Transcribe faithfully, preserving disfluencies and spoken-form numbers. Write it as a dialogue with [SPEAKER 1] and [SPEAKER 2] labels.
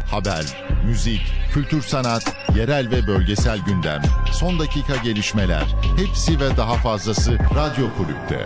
[SPEAKER 1] Haber, müzik, kültür sanat, yerel ve bölgesel gündem, son dakika gelişmeler, hepsi ve daha fazlası Radyo Kulüp'te.